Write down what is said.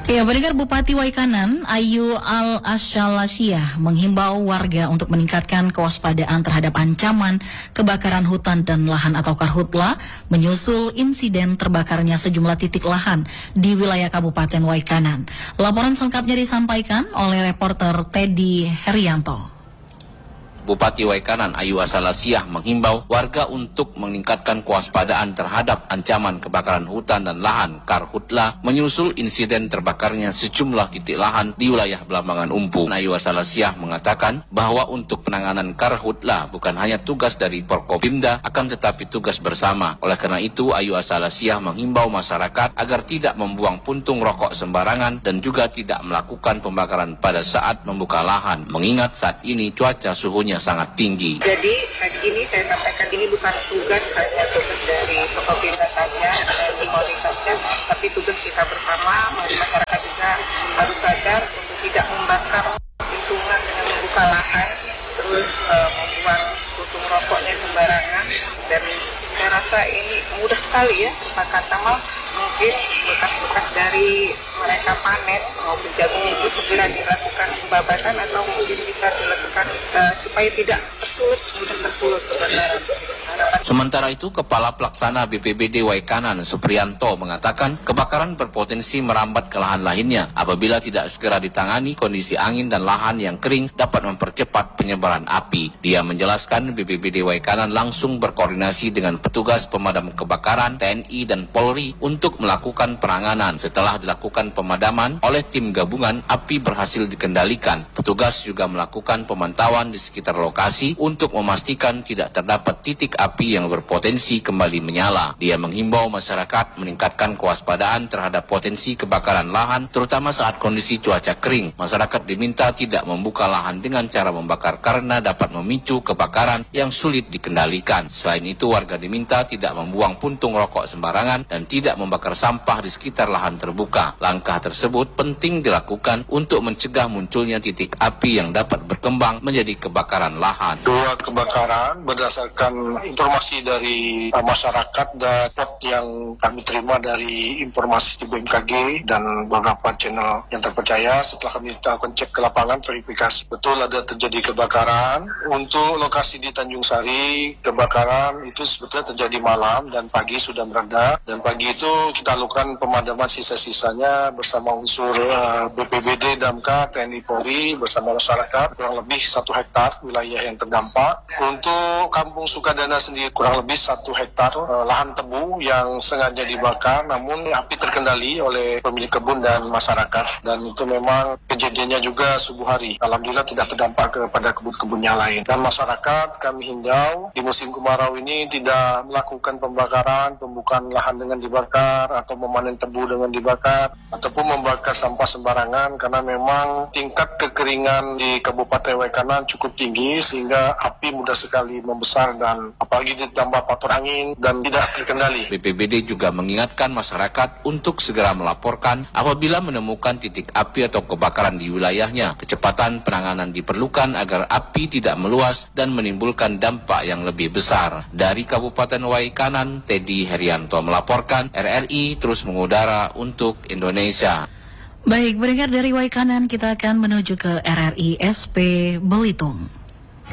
Ya, pendengar, Bupati Waikanan Ayu Al-Asyalasiah menghimbau warga untuk meningkatkan kewaspadaan terhadap ancaman kebakaran hutan dan lahan atau karhutla menyusul insiden terbakarnya sejumlah titik lahan di wilayah Kabupaten Waikanan. Laporan selengkapnya disampaikan oleh reporter Teddy Herianto. Bupati Waikanan Ayu Asyalasiah menghimbau warga untuk meningkatkan kewaspadaan terhadap ancaman kebakaran hutan dan lahan karhutla menyusul insiden terbakarnya sejumlah titik lahan di wilayah Belambangan Umpu. Ayu Asyalasiah mengatakan bahwa untuk penanganan karhutla bukan hanya tugas dari Forkopimda, akan tetapi tugas bersama. Oleh karena itu, Ayu Asyalasiah menghimbau masyarakat agar tidak membuang puntung rokok sembarangan dan juga tidak melakukan pembakaran pada saat membuka lahan, mengingat saat ini cuaca suhunya sangat tinggi. Jadi hari ini saya sampaikan ini bukan tugas hanya tugas dari Forkopimda saja, dari Polri saja, tapi tugas kita bersama. Masyarakat juga harus sadar untuk tidak membakar lingkungan dengan membuka lahan, terus membuang puntung rokoknya sembarangan. Dan saya rasa ini mudah sekali ya terbakar, sama mungkin bekas-bekas dari mereka panen maupun jagung itu segera dilakukan pembakaran atau mungkin bisa dilakukan supaya tidak mudah tersulut kebakaran. Sementara itu, Kepala Pelaksana BPBD Waikanan Supriyanto mengatakan kebakaran berpotensi merambat ke lahan lainnya. Apabila tidak segera ditangani, kondisi angin dan lahan yang kering dapat mempercepat penyebaran api. Dia menjelaskan BPBD Waikanan langsung berkoordinasi dengan petugas pemadam kebakaran, TNI dan Polri untuk melakukan penanganan. Setelah dilakukan pemadaman oleh tim gabungan, api berhasil dikendalikan. Petugas juga melakukan pemantauan di sekitar lokasi untuk memastikan tidak terdapat titik api yang berpotensi kembali menyala. Dia menghimbau masyarakat meningkatkan kewaspadaan terhadap potensi kebakaran lahan, terutama saat kondisi cuaca kering. Masyarakat diminta tidak membuka lahan dengan cara membakar karena dapat memicu kebakaran yang sulit dikendalikan. Selain itu, warga diminta tidak membuang puntung rokok sembarangan dan tidak membakar sampah di sekitar lahan terbuka. Langkah tersebut penting dilakukan untuk mencegah munculnya titik api yang dapat berkembang menjadi kebakaran lahan. Dua kebakaran berdasarkan informasi dari masyarakat dan yang kami terima dari informasi di BMKG dan beberapa channel yang terpercaya. Setelah kami lakukan cek ke lapangan, verifikasi betul ada terjadi kebakaran. Untuk lokasi di Tanjung Sari, kebakaran itu sebetulnya terjadi malam dan pagi sudah mereda. Dan pagi itu kita lakukan pemadaman sisa-sisanya bersama unsur BPBD, Damkar, TNI, Polri bersama masyarakat, kurang lebih 1 hektar wilayah yang terdampak. Untuk Kampung Sukadana sendiri kurang lebih 1 hektar lahan tebu yang sengaja dibakar, namun api terkendali oleh pemilik kebun dan masyarakat. Dan itu memang kejadiannya juga subuh hari. Alhamdulillah tidak terdampak kepada kebun-kebun yang lain. Dan masyarakat kami himbau di musim kemarau ini tidak melakukan pembakaran, pembukaan lahan dengan dibakar, atau memanen tebu dengan dibakar, ataupun membakar sampah sembarangan, karena memang tingkat kekeringan di Kabupaten Waikanan cukup tinggi sehingga api mudah sekali membesar dan apalagi ditambah faktor angin dan tidak terkendali. BPBD juga mengingatkan masyarakat untuk segera melaporkan apabila menemukan titik api atau kebakaran di wilayahnya. Kecepatan penanganan diperlukan agar api tidak meluas dan menimbulkan dampak yang lebih besar. Dari Kabupaten Waikanan, Teddy Herianto melaporkan. RRI terus mengudara untuk Indonesia. Baik, pendengar, dari Waikanan kita akan menuju ke RRI SP Belitung.